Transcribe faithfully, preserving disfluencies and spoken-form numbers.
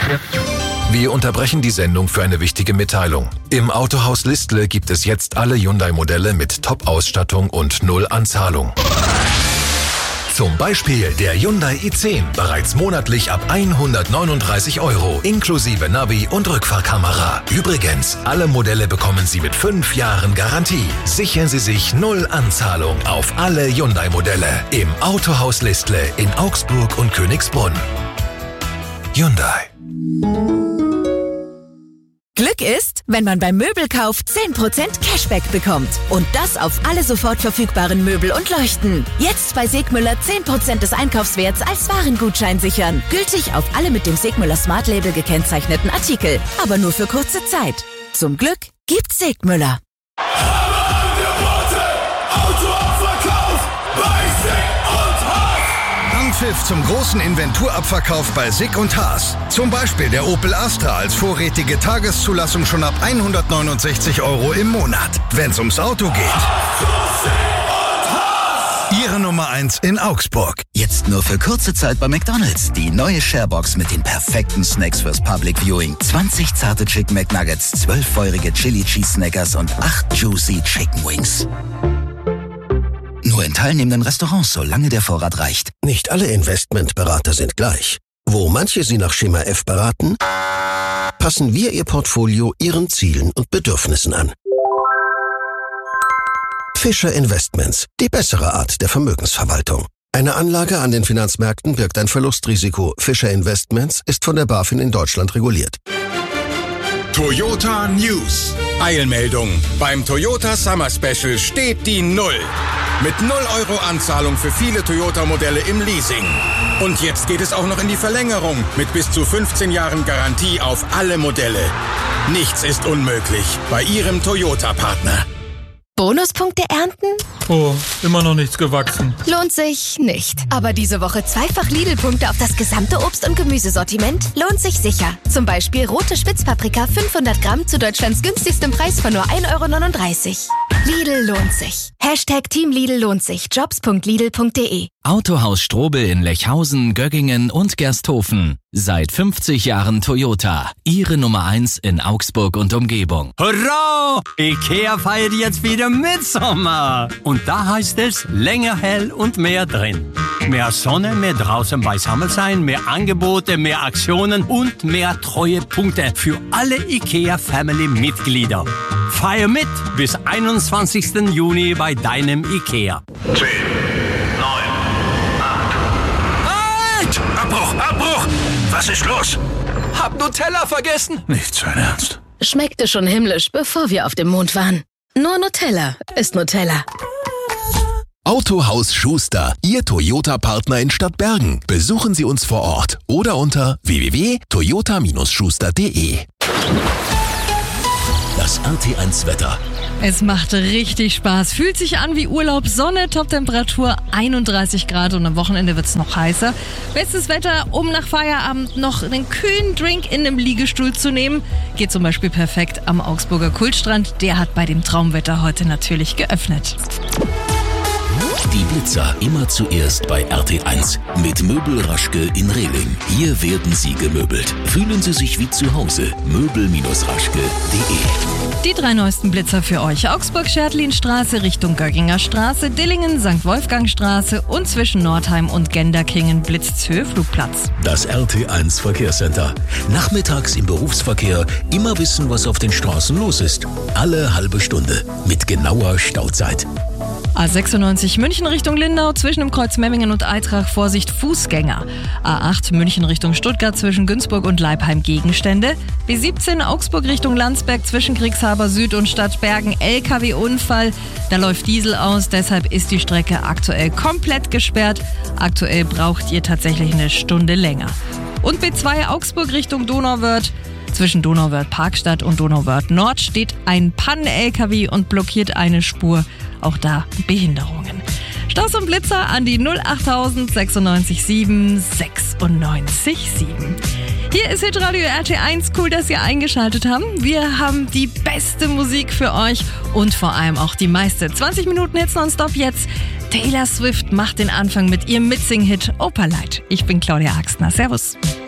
Wir unterbrechen die Sendung für eine wichtige Mitteilung. Im Autohaus Listle gibt es jetzt alle Hyundai-Modelle mit Top-Ausstattung und null Anzahlung. Zum Beispiel der Hyundai i zehn, bereits monatlich ab hundertneununddreißig Euro, inklusive Navi und Rückfahrkamera. Übrigens, alle Modelle bekommen Sie mit fünf Jahren Garantie. Sichern Sie sich null Anzahlung auf alle Hyundai-Modelle im Autohaus Listle in Augsburg und Königsbrunn. Hyundai. Glück ist, wenn man beim Möbelkauf zehn Prozent Cashback bekommt. Und das auf alle sofort verfügbaren Möbel und Leuchten. Jetzt bei Segmüller zehn Prozent des Einkaufswerts als Warengutschein sichern. Gültig auf alle mit dem Segmüller Smart Label gekennzeichneten Artikel. Aber nur für kurze Zeit. Zum Glück gibt's Segmüller. Anpfiff zum großen Inventurabverkauf bei Sig und Haas. Zum Beispiel der Opel Astra als vorrätige Tageszulassung schon ab hundertneunundsechzig Euro im Monat. Wenn's ums Auto geht. Ihre Nummer eins in Augsburg. Jetzt nur für kurze Zeit bei McDonald's. Die neue Sharebox mit den perfekten Snacks fürs Public Viewing. zwanzig zarte Chicken McNuggets, zwölf feurige Chili Cheese Snackers und acht Juicy Chicken Wings. Nur in teilnehmenden Restaurants, solange der Vorrat reicht. Nicht alle Investmentberater sind gleich. Wo manche Sie nach Schema F beraten, passen wir Ihr Portfolio Ihren Zielen und Bedürfnissen an. Fischer Investments, die bessere Art der Vermögensverwaltung. Eine Anlage an den Finanzmärkten birgt ein Verlustrisiko. Fischer Investments ist von der BaFin in Deutschland reguliert. Toyota News. Eilmeldung. Beim Toyota Summer Special steht die Null. Mit null Euro Anzahlung für viele Toyota-Modelle im Leasing. Und jetzt geht es auch noch in die Verlängerung mit bis zu fünfzehn Jahren Garantie auf alle Modelle. Nichts ist unmöglich bei Ihrem Toyota-Partner. Bonuspunkte ernten? Oh, immer noch nichts gewachsen. Lohnt sich nicht. Aber diese Woche zweifach Lidl-Punkte auf das gesamte Obst- und Gemüsesortiment lohnt sich sicher. Zum Beispiel rote Spitzpaprika fünfhundert Gramm zu Deutschlands günstigstem Preis von nur ein Euro neununddreißig. Lidl lohnt sich. Hashtag Team Lidl lohnt sich. Jobs punkt lidl punkt de. Autohaus Strobel in Lechhausen, Göggingen und Gersthofen. Seit fünfzig Jahren Toyota. Ihre Nummer eins in Augsburg und Umgebung. Hurra! Ikea feiert jetzt wieder Mitsommer. Und da heißt es länger hell und mehr drin. Mehr Sonne, mehr draußen beisammen sein, mehr Angebote, mehr Aktionen und mehr Treuepunkte für alle Ikea-Family-Mitglieder. Feier mit bis einundzwanzigsten Juni bei deinem Ikea. zehn, neun, acht. Abbruch, Abbruch! Was ist los? Hab Nutella vergessen. Nicht sein Ernst. Schmeckte schon himmlisch, bevor wir auf dem Mond waren. Nur Nutella ist Nutella. Autohaus Schuster, Ihr Toyota-Partner in Stadtbergen. Besuchen Sie uns vor Ort oder unter w w w punkt toyota schuster punkt de. Das R T eins Wetter. Es macht richtig Spaß. Fühlt sich an wie Urlaub, Sonne, Toptemperatur einunddreißig Grad und am Wochenende wird's noch heißer. Bestes Wetter, um nach Feierabend noch einen kühlen Drink in einem Liegestuhl zu nehmen. Geht zum Beispiel perfekt am Augsburger Kultstrand. Der hat bei dem Traumwetter heute natürlich geöffnet. Die Blitzer immer zuerst bei R T eins. Mit Möbel Raschke in Rehling. Hier werden Sie gemöbelt. Fühlen Sie sich wie zu Hause. möbel raschke punkt de. Die drei neuesten Blitzer für euch. Augsburg-Schertlinstraße Richtung Gögginger Straße, Dillingen, Sankt Wolfgangstraße und zwischen Nordheim und Genderkingen Blitzhöhe Flugplatz. Das R T eins Verkehrscenter. Nachmittags im Berufsverkehr immer wissen, was auf den Straßen los ist. Alle halbe Stunde mit genauer Stauzeit. A sechsundneunzig München Richtung Lindau, zwischen dem Kreuz Memmingen und Eitrach Vorsicht Fußgänger. A acht München Richtung Stuttgart, zwischen Günzburg und Leipheim Gegenstände. B siebzehn Augsburg Richtung Landsberg, zwischen Kriegshaber Süd und Stadtbergen L K W-Unfall. Da läuft Diesel aus, deshalb ist die Strecke aktuell komplett gesperrt. Aktuell braucht ihr tatsächlich eine Stunde länger. Und B zwei Augsburg Richtung Donauwörth. Zwischen Donauwörth Parkstadt und Donauwörth Nord steht ein Pannen-L K W und blockiert eine Spur. Auch da Behinderungen. Staus und Blitzer an die null achttausend sechsundneunzig sieben sechsundneunzig sieben. Hier ist Hitradio R T eins. Cool, dass ihr eingeschaltet habt. Wir haben die beste Musik für euch und vor allem auch die meiste. zwanzig Minuten Hits nonstop jetzt. Taylor Swift macht den Anfang mit ihrem Mitsing-Hit Opalite. Ich bin Claudia Axtner. Servus.